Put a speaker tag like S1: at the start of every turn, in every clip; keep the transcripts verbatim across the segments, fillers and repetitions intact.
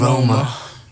S1: Roma.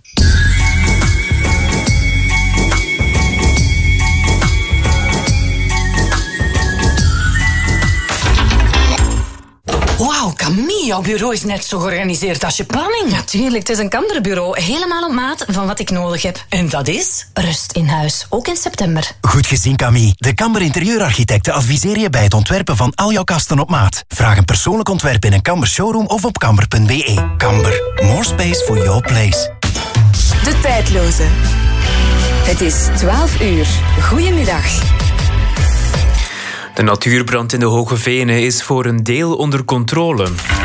S2: Wauw, Camille, jouw bureau is net zo georganiseerd als je planning.
S3: Natuurlijk, het is een Kamderbureau. Helemaal op maat van wat ik nodig heb.
S2: En dat is?
S3: Rust in huis, ook in september.
S4: Goed gezien, Camille. De Kamber interieurarchitecten adviseren je bij het ontwerpen van al jouw kasten op maat. Vraag een persoonlijk ontwerp in een Kamber showroom of op kamber punt b e. Kamber, more space for your place.
S5: De tijdloze. Het is twaalf uur. Goedemiddag.
S6: De natuurbrand in de Hoge Venen is voor een deel onder controle.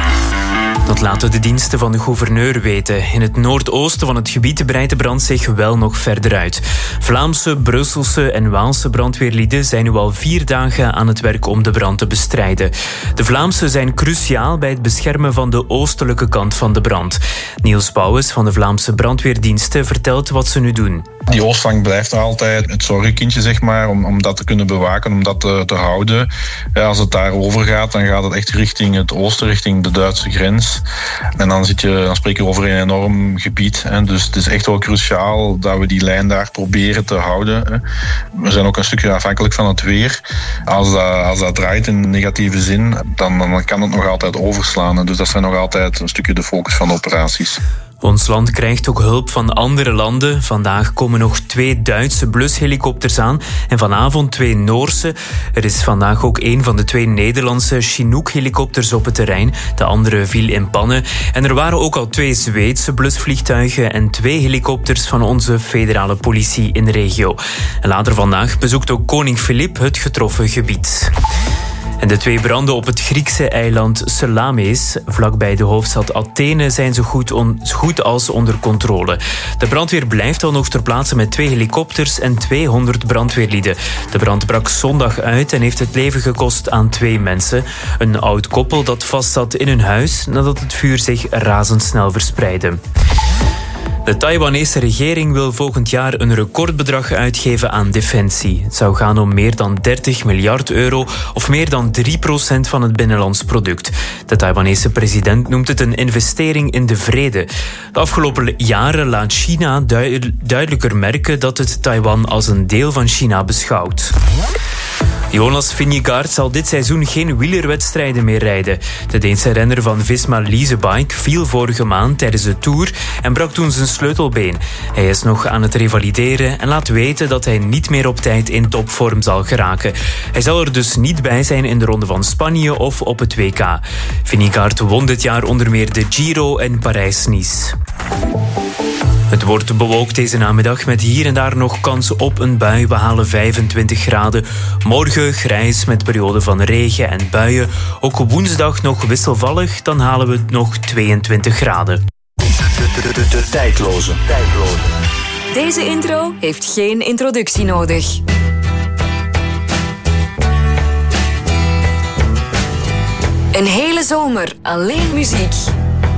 S6: Dat laten de diensten van de gouverneur weten. In het noordoosten van het gebied breidt de brand zich wel nog verder uit. Vlaamse, Brusselse en Waalse brandweerlieden zijn nu al vier dagen aan het werk om de brand te bestrijden. De Vlaamse zijn cruciaal bij het beschermen van de oostelijke kant van de brand. Niels Bouwens van de Vlaamse brandweerdiensten vertelt wat ze nu doen.
S7: Die oostflank blijft er altijd het zorgenkindje, zeg maar, om, om dat te kunnen bewaken, om dat te, te houden. Ja, als het daarover gaat, dan gaat het echt richting het oosten, richting de Duitse grens. En dan, zit je, dan spreek je over een enorm gebied. Hè. Dus het is echt wel cruciaal dat we die lijn daar proberen te houden. Hè. We zijn ook een stukje afhankelijk van het weer. Als dat, als dat draait in negatieve zin, dan, dan kan het nog altijd overslaan. Hè. Dus dat zijn nog altijd een stukje de focus van de operaties.
S6: Ons land krijgt ook hulp van andere landen. Vandaag komen nog twee Duitse blushelikopters aan en vanavond twee Noorse. Er is vandaag ook een van de twee Nederlandse Chinook-helikopters op het terrein. De andere viel in pannen. En er waren ook al twee Zweedse blusvliegtuigen en twee helikopters van onze federale politie in de regio. En later vandaag bezoekt ook koning Filip het getroffen gebied. En de twee branden op het Griekse eiland Salamis, vlakbij de hoofdstad Athene, zijn zo goed, on, zo goed als onder controle. De brandweer blijft al nog ter plaatse met twee helikopters en tweehonderd brandweerlieden. De brand brak zondag uit en heeft het leven gekost aan twee mensen. Een oud koppel dat vastzat in hun huis nadat het vuur zich razendsnel verspreidde. De Taiwanese regering wil volgend jaar een recordbedrag uitgeven aan defensie. Het zou gaan om meer dan dertig miljard euro of meer dan drie procent van het binnenlands product. De Taiwanese president noemt het een investering in de vrede. De afgelopen jaren laat China duidelijker merken dat het Taiwan als een deel van China beschouwt. Jonas Vingegaard zal dit seizoen geen wielerwedstrijden meer rijden. De Deense renner van Visma Leasebike viel vorige maand tijdens de Tour en brak toen zijn sleutelbeen. Hij is nog aan het revalideren en laat weten dat hij niet meer op tijd in topvorm zal geraken. Hij zal er dus niet bij zijn in de Ronde van Spanje of op het W K. Vingegaard won dit jaar onder meer de Giro en Parijs-Nice. Het wordt bewolkt deze namiddag met hier en daar nog kans op een bui. We halen vijfentwintig graden. Morgen grijs met perioden van regen en buien. Ook woensdag nog wisselvallig, dan halen we nog tweeëntwintig graden.
S1: De, de, de, de, de tijdloze. tijdloze.
S5: Deze intro heeft geen introductie nodig. Een hele zomer alleen muziek.